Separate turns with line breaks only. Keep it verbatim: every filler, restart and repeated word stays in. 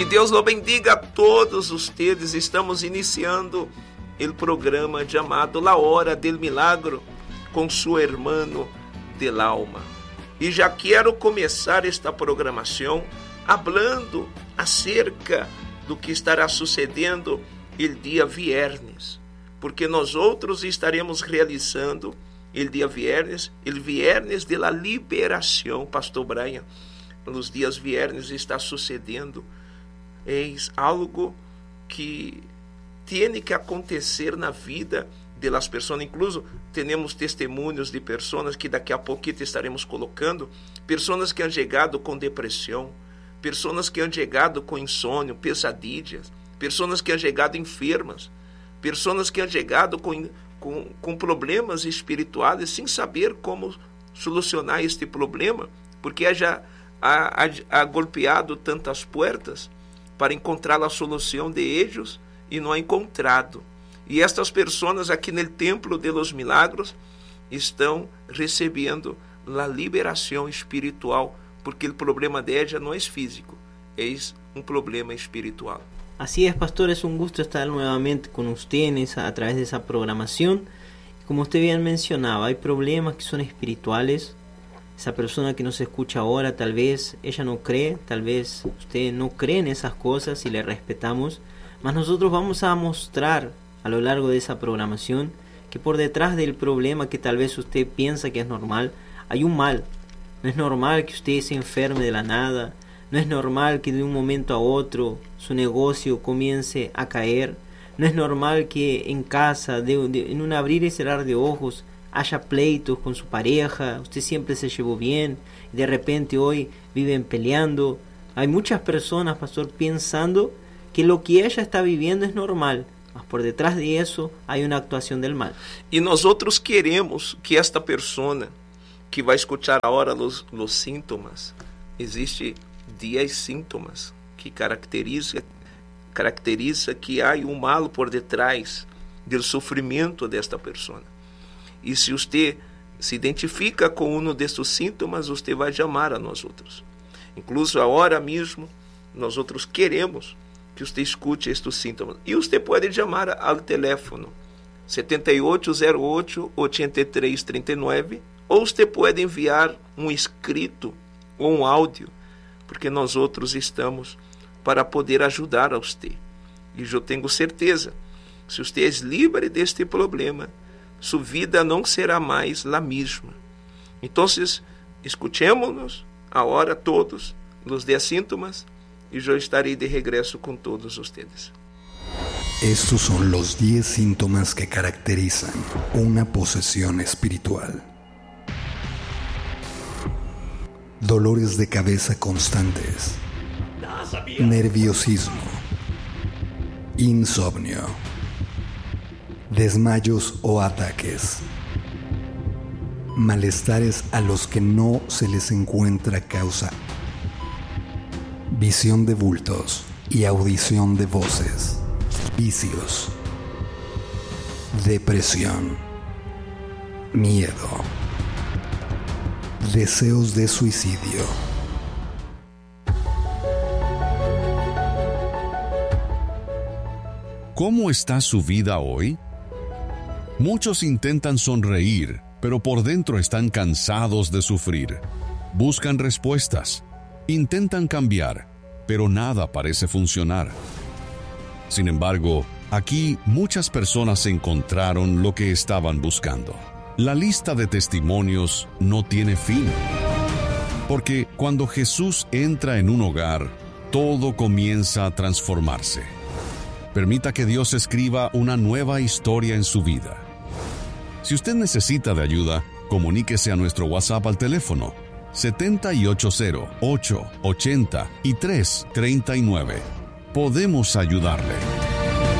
Que Deus lo bendiga a todos ustedes. Estamos iniciando o programa chamado La Hora del Milagro com seu hermano del alma. E já quero começar esta programação falando acerca do que estará sucedendo el dia viernes, porque nós outros estaremos realizando el dia viernes, el viernes de la liberação. Pastor Brian, nos dias viernes está sucedendo é algo que tem que acontecer na vida de las pessoas. Incluso temos testemunhos de pessoas que daqui a pouquinho estaremos colocando, pessoas que han chegado com depressão, pessoas que han chegado com insônia, pesadillas, pessoas que han chegado enfermas, pessoas que han chegado com, com, com problemas espirituais sem saber como solucionar este problema, porque já ha, ha, ha golpeado tantas portas para encontrar a solução de ellos e não ha encontrado. E estas pessoas aqui no Templo de los Milagros estão recebendo a liberação espiritual, porque o problema de ella não é físico, é um problema espiritual.
Así es, pastor, es un gusto estar nuevamente con ustedes a través de esa programación. Como usted bien mencionaba, hay problemas que son espirituales. Esa persona que nos escucha ahora, tal vez ella no cree, tal vez usted no cree en esas cosas y le respetamos, mas nosotros vamos a mostrar a lo largo de esa programación que por detrás del problema que tal vez usted piensa que es normal, hay un mal. No es normal que usted se enferme de la nada, no es normal que de un momento a otro su negocio comience a caer, no es normal que en casa, de, de, en un abrir y cerrar de ojos, haya pleitos con su pareja, usted siempre se llevó bien, y de repente hoy viven peleando. Hay muchas personas, pastor, pensando que lo que ella está viviendo es normal, mas por detrás de eso hay una actuación del mal.
E nosotros queremos que esta persona que vai escuchar agora os, os sintomas, existe dez sintomas que caracteriza, caracteriza que há um mal por detrás do sofrimento desta pessoa. E se você se identifica com um destes sintomas, você vai chamar a nós outros. Incluso agora mesmo, nós outros queremos que você escute estes sintomas. E você pode chamar ao telefone sete oito zero oito, oito três três nove, ou você pode enviar um escrito ou um áudio, porque nós outros estamos para poder ajudar a você. E eu tenho certeza, se você é livre deste problema, sua vida não será mais a mesma. Então, escutemos-nos agora todos os dez síntomas e eu estarei de regresso com todos vocês.
Estos son los diez síntomas que caracterizan una posesión espiritual. Dolores de cabeza constantes, nerviosismo, insomnio, desmayos o ataques, malestares a los que no se les encuentra causa, visión de bultos y audición de voces, vicios, depresión, miedo, deseos de suicidio.
¿Cómo está su vida hoy? Muchos intentan sonreír, pero por dentro están cansados de sufrir. Buscan respuestas, intentan cambiar, pero nada parece funcionar. Sin embargo, aquí muchas personas encontraron lo que estaban buscando. La lista de testimonios no tiene fin. Porque cuando Jesús entra en un hogar, todo comienza a transformarse. Permita que Dios escriba una nueva historia en su vida. Si usted necesita de ayuda, comuníquese a nuestro WhatsApp al teléfono siete ocho cero, ocho ochenta y tres treinta y nueve. Podemos ayudarle.